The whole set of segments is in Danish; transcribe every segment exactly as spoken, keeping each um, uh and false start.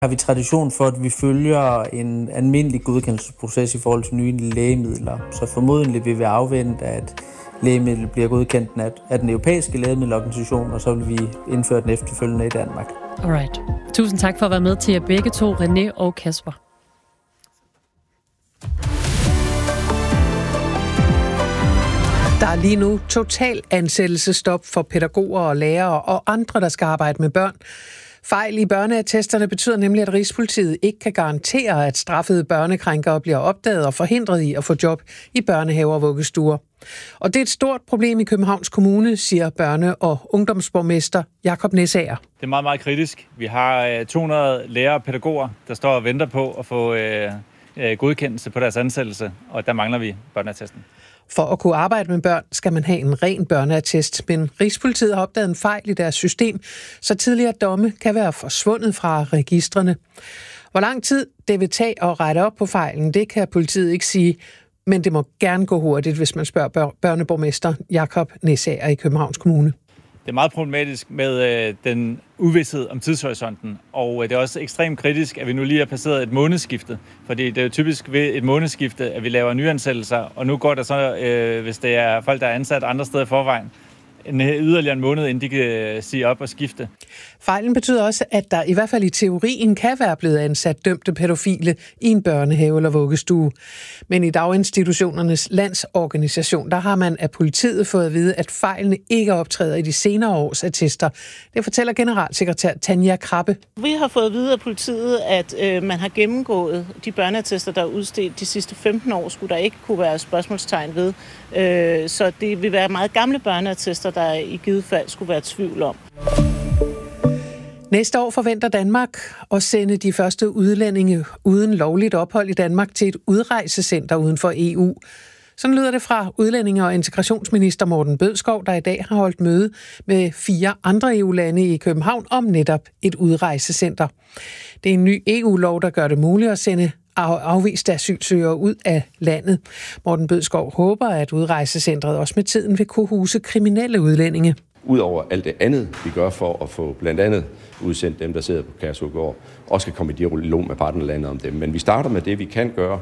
Har vi tradition for, at vi følger en almindelig godkendelsesproces i forhold til nye lægemidler. Så formodentlig vil vi afvente, at lægemidlet bliver godkendt af den europæiske lægemiddelorganisation, og så vil vi indføre den efterfølgende i Danmark. Alright. Tusind tak for at være med til jer begge to, René og Kasper. Der er lige nu total ansættelsesstop for pædagoger og lærere og andre, der skal arbejde med børn. Fejl i børneattesterne betyder nemlig, at Rigspolitiet ikke kan garantere, at straffede børnekrænkere bliver opdaget og forhindret i at få job i børnehaver og vuggestuer. Og det er et stort problem i Københavns Kommune, siger børne- og ungdomsborgmester Jakob Nesager. Det er meget, meget kritisk. Vi har to hundrede lærere og pædagoger, der står og venter på at få øh, godkendelse på deres ansættelse, og der mangler vi børneattesten. For at kunne arbejde med børn, skal man have en ren børneattest, men Rigspolitiet har opdaget en fejl i deres system, så tidligere domme kan være forsvundet fra registrene. Hvor lang tid det vil tage at rette op på fejlen, det kan politiet ikke sige, men det må gerne gå hurtigt, hvis man spørger børneborgmester Jakob Nesager i Københavns Kommune. Det er meget problematisk med øh, den uvished om tidshorisonten, og øh, det er også ekstremt kritisk, at vi nu lige har passeret et månedsskifte, fordi det er jo typisk ved et månedsskifte, at vi laver nyansættelser, og nu går der så, øh, hvis det er folk, der er ansat andre steder i forvejen, en yderligere en måned, inden de kan sige op og skifte. Fejlen betyder også, at der i hvert fald i teorien kan være blevet ansat dømte pædofile i en børnehave eller vuggestue. Men i daginstitutionernes landsorganisation, der har man af politiet fået at vide, at fejlene ikke optræder i de senere års attester. Det fortæller generalsekretær Tanja Krabbe. Vi har fået at vide af politiet, at øh, man har gennemgået de børneattester, der er udstedt de sidste femten år, skulle der ikke kunne være spørgsmålstegn ved. Øh, så det vil være meget gamle børneattester, der i givet fald skulle være tvivl om. Næste år forventer Danmark at sende de første udlændinge uden lovligt ophold i Danmark til et udrejsecenter uden for E U. Sådan lyder det fra udlændinge- og integrationsminister Morten Bødskov, der i dag har holdt møde med fire andre E U-lande i København om netop et udrejsecenter. Det er en ny E U-lov, der gør det muligt at sende afviste asylsøgere ud af landet. Morten Bødskov håber, at udrejsecentret også med tiden vil kunne huse kriminelle udlændinge. Udover alt det andet, vi gør for at få blandt andet udsendt dem, der sidder på Kærshovedgård, også skal komme i dialog med partnerlandet om dem. Men vi starter med det, vi kan gøre,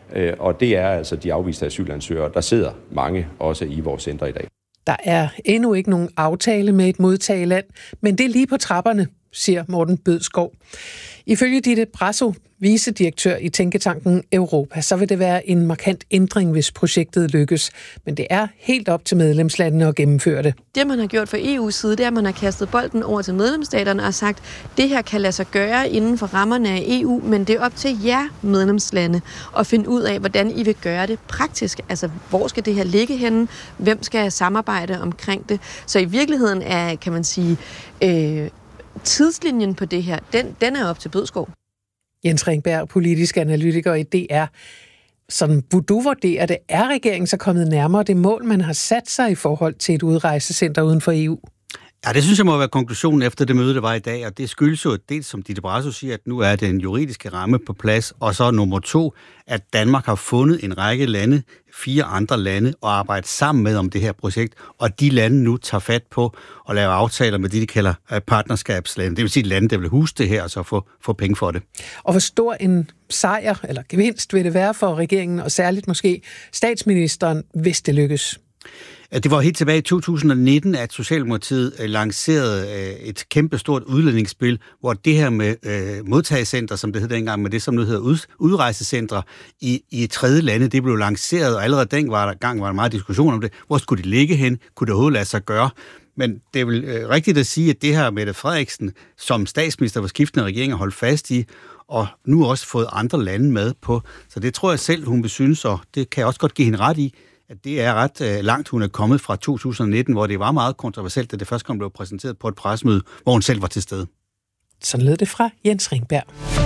og det er altså de afviste asylansøgere. Der sidder mange også i vores center i dag. Der er endnu ikke nogen aftale med et modtageland, men det er lige på trapperne, siger Morten Bødskov. Ifølge Ditte Brasso, vicedirektør i Tænketanken Europa, så vil det være en markant ændring, hvis projektet lykkes. Men det er helt op til medlemslandene at gennemføre det. Det, man har gjort fra E U's side, det er, at man har kastet bolden over til medlemsstaterne og sagt, det her kan lade sig gøre inden for rammerne af E U, men det er op til jer medlemslande at finde ud af, hvordan I vil gøre det praktisk. Altså, hvor skal det her ligge henne? Hvem skal samarbejde omkring det? Så i virkeligheden er, kan man sige, øh, tidslinjen på det her, den, den er op til Bødskov. Jens Ringberg, politisk analytiker i D R. Sådan, hvor du vurderer det, er regeringen så kommet nærmere det mål, man har sat sig i forhold til et udrejsecenter uden for E U? Ja, det synes jeg må være konklusionen efter det møde, der var i dag, og det skyldes jo dels, som Ditte Brasso siger, at nu er den juridiske ramme på plads, og så nummer to, at Danmark har fundet en række lande, fire andre lande, og arbejde sammen med om det her projekt, og de lande nu tager fat på at lave aftaler med det, de kalder partnerskabslande. Det vil sige lande, der vil huse det her, og så få, få penge for det. Og hvor stor en sejr eller gevinst vil det være for regeringen, og særligt måske statsministeren, hvis det lykkes? Det var helt tilbage i to tusind nitten, at Socialdemokratiet lancerede et kæmpestort udlændingsspil, hvor det her med øh, modtagecenter, som det hed dengang, med det som nu hedder ud, udrejsecentre i, i tredje lande, det blev lanceret, og allerede dengang var der, gang var der meget diskussion om det. Hvor skulle det ligge hen? Kunne det overhovedet lade sig gøre? Men det er vel øh, rigtigt at sige, at det her Mette Frederiksen, som statsminister for skiftende regeringer, holdt fast i, og nu også fået andre lande med på. Så det tror jeg selv, hun vil synes, og det kan jeg også godt give hende ret i, at det er ret øh, langt, hun er kommet fra to tusind nitten, hvor det var meget kontroversielt, da det første gang blev præsenteret på et pressemøde, hvor hun selv var til stede. Sådan lød det fra Jens Ringberg.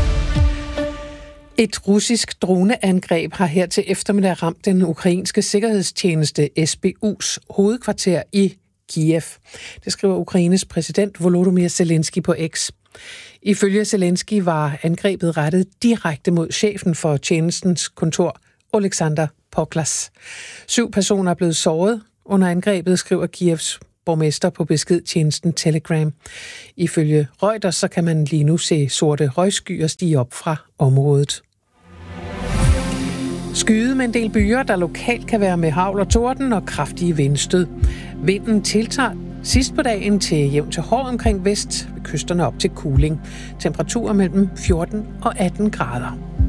Et russisk droneangreb har her til eftermiddag ramt den ukrainske sikkerhedstjeneste S B U's hovedkvarter i Kiev. Det skriver Ukraines præsident Volodymyr Zelensky på X. Ifølge Zelensky var angrebet rettet direkte mod chefen for tjenestens kontor, Oleksandr Poklas. Syv personer er blevet såret under angrebet, skriver Kievs borgmester på beskedtjenesten Telegram. Ifølge Reuters så kan man lige nu se sorte røgskyer stige op fra området. Skyet med en del byer, der lokalt kan være med hagl og torden og kraftige vindstød. Vinden tiltager sidst på dagen til jævnt til hård omkring vest, ved kysterne op til kuling. Temperaturer mellem fjorten og atten grader.